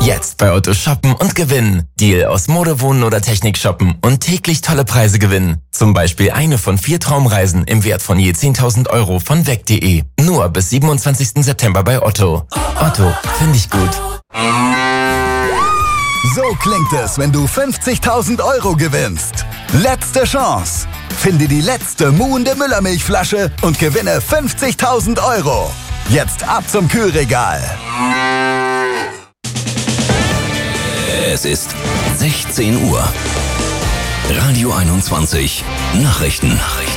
Jetzt bei Otto shoppen und gewinnen. Deal aus Mode, Wohnen oder Technik shoppen und täglich tolle Preise gewinnen. Zum Beispiel eine von 4 Traumreisen im Wert von je 10.000 € von weg.de. Nur bis 27. September bei Otto. Otto, finde ich gut. So klingt es, wenn du 50.000 € gewinnst. Letzte Chance. Finde die letzte muhende Müllermilchflasche und gewinne 50.000 €. Jetzt ab zum Kühlregal. Es ist 16 Uhr. Radio 21 Nachrichten.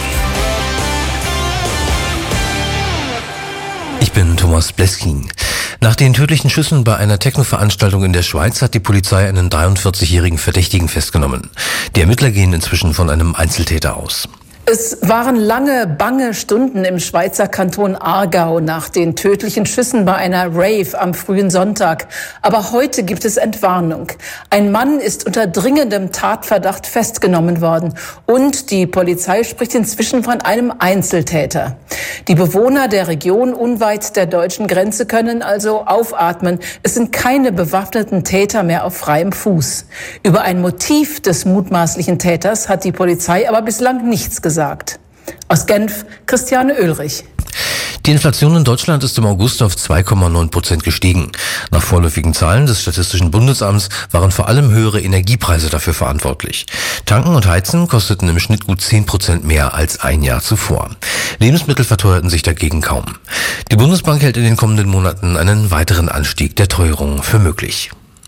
Ich bin Thomas Bleskin. Nach den tödlichen Schüssen bei einer Techno-Veranstaltung in der Schweiz hat die Polizei einen 43-jährigen Verdächtigen festgenommen. Die Ermittler gehen inzwischen von einem Einzeltäter aus. Es waren lange, bange Stunden im Schweizer Kanton Aargau nach den tödlichen Schüssen bei einer Rave am frühen Sonntag. Aber heute gibt es Entwarnung. Ein Mann ist unter dringendem Tatverdacht festgenommen worden. Und die Polizei spricht inzwischen von einem Einzeltäter. Die Bewohner der Region unweit der deutschen Grenze können also aufatmen. Es sind keine bewaffneten Täter mehr auf freiem Fuß. Über ein Motiv des mutmaßlichen Täters hat die Polizei aber bislang nichts gesagt. Aus Genf, Christiane Oehlrich. Die Inflation in Deutschland ist im August auf 2,9% gestiegen. Nach vorläufigen Zahlen des Statistischen Bundesamts waren vor allem höhere Energiepreise dafür verantwortlich. Tanken und Heizen kosteten im Schnitt gut 10% mehr als ein Jahr zuvor. Lebensmittel verteuerten sich dagegen kaum. Die Bundesbank hält in den kommenden Monaten einen weiteren Anstieg der Teuerung für möglich.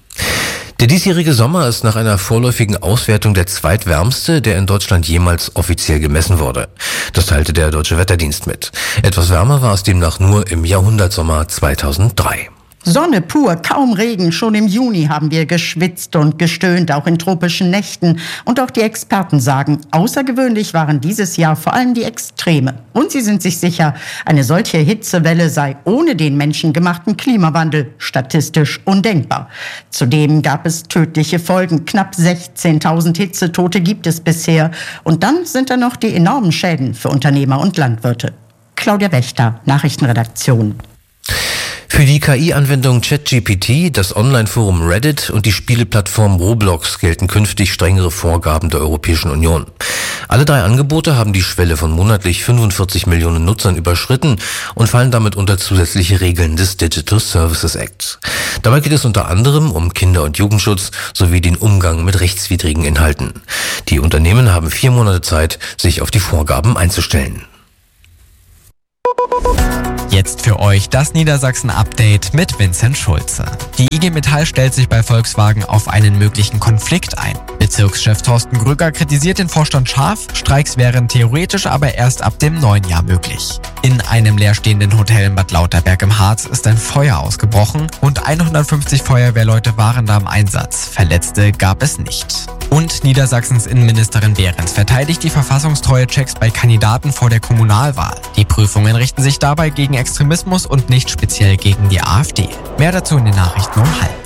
Der diesjährige Sommer ist nach einer vorläufigen Auswertung der zweitwärmste, der in Deutschland jemals offiziell gemessen wurde. Das teilte der Deutsche Wetterdienst mit. Etwas wärmer war es demnach nur im Jahrhundertsommer 2003. Sonne pur, kaum Regen. Schon im Juni haben wir geschwitzt und gestöhnt, auch in tropischen Nächten. Und auch die Experten sagen, außergewöhnlich waren dieses Jahr vor allem die Extreme. Und sie sind sich sicher, eine solche Hitzewelle sei ohne den menschengemachten Klimawandel statistisch undenkbar. Zudem gab es tödliche Folgen. Knapp 16.000 Hitzetote gibt es bisher. Und dann sind da noch die enormen Schäden für Unternehmer und Landwirte. Claudia Wächter, Nachrichtenredaktion. Für die KI-Anwendung ChatGPT, das Online-Forum Reddit und die Spieleplattform Roblox gelten künftig strengere Vorgaben der Europäischen Union. Alle 3 Angebote haben die Schwelle von monatlich 45 Millionen Nutzern überschritten und fallen damit unter zusätzliche Regeln des Digital Services Acts. Dabei geht es unter anderem um Kinder- und Jugendschutz sowie den Umgang mit rechtswidrigen Inhalten. Die Unternehmen haben 4 Monate Zeit, sich auf die Vorgaben einzustellen. Jetzt für euch das Niedersachsen-Update mit Vincent Schulze. Die IG Metall stellt sich bei Volkswagen auf einen möglichen Konflikt ein. Bezirkschef Thorsten Grücker kritisiert den Vorstand scharf, Streiks wären theoretisch aber erst ab dem neuen Jahr möglich. In einem leerstehenden Hotel in Bad Lauterberg im Harz ist ein Feuer ausgebrochen und 150 Feuerwehrleute waren da im Einsatz. Verletzte gab es nicht. Und Niedersachsens Innenministerin Behrens verteidigt die Verfassungstreue-Checks bei Kandidaten vor der Kommunalwahl. Die Prüfungen richten sich dabei gegen Extremismus und nicht speziell gegen die AfD. Mehr dazu in den Nachrichten um 12:30.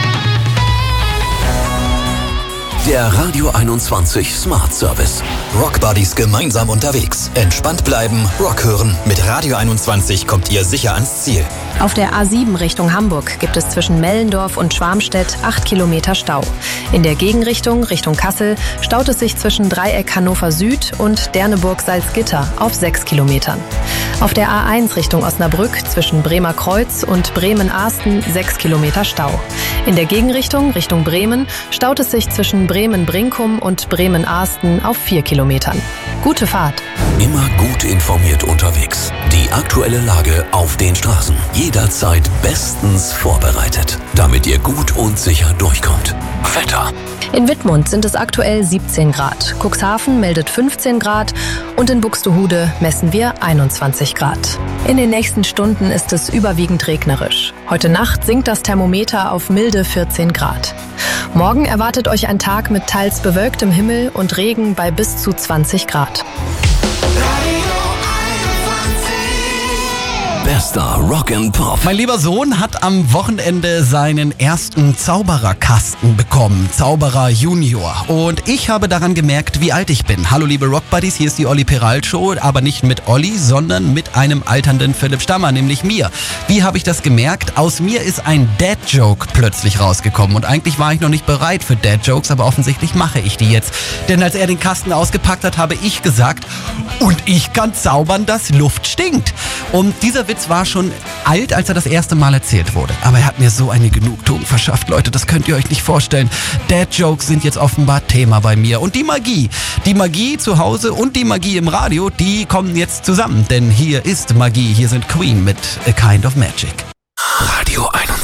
Der Radio 21 Smart Service. Rock Buddies gemeinsam unterwegs. Entspannt bleiben, Rock hören. Mit Radio 21 kommt ihr sicher ans Ziel. Auf der A7 Richtung Hamburg gibt es zwischen Mellendorf und Schwarmstedt 8 Kilometer Stau. In der Gegenrichtung Richtung Kassel staut es sich zwischen Dreieck Hannover Süd und Derneburg-Salzgitter auf 6 Kilometern. Auf der A1 Richtung Osnabrück zwischen Bremer Kreuz und Bremen-Arsten 6 Kilometer Stau. In der Gegenrichtung Richtung Bremen staut es sich zwischen Bremen-Brinkum und Bremen-Arsten auf 4 Kilometern. Gute Fahrt. Immer gut informiert unterwegs. Die aktuelle Lage auf den Straßen. Jederzeit bestens vorbereitet, damit ihr gut und sicher durchkommt. Wetter. In Wittmund sind es aktuell 17 Grad. Cuxhaven meldet 15 Grad und in Buxtehude messen wir 21 Grad. In den nächsten Stunden ist es überwiegend regnerisch. Heute Nacht sinkt das Thermometer auf milde 14 Grad. Morgen erwartet euch ein Tag mit teils bewölktem Himmel und Regen bei bis zu 20 Grad. Bester Rock and Pop. Mein lieber Sohn hat am Wochenende seinen ersten Zaubererkasten bekommen, Zauberer Junior. Und ich habe daran gemerkt, wie alt ich bin. Hallo liebe Rock Buddies, hier ist die Olli Peralt Show, aber nicht mit Olli, sondern mit einem alternden Philipp Stammer, nämlich mir. Wie habe ich das gemerkt? Aus mir ist ein Dad-Joke plötzlich rausgekommen. Und eigentlich war ich noch nicht bereit für Dad-Jokes, aber offensichtlich mache ich die jetzt. Denn als er den Kasten ausgepackt hat, habe ich gesagt, und ich kann zaubern, dass Luft stinkt. Und dieser Witz war schon alt, als er das erste Mal erzählt wurde. Aber er hat mir so eine Genugtuung verschafft, Leute, das könnt ihr euch nicht vorstellen. Dad-Jokes sind jetzt offenbar Thema bei mir. Und die Magie zu Hause und die Magie im Radio, die kommen jetzt zusammen. Denn hier ist Magie, hier sind Queen mit A Kind of Magic.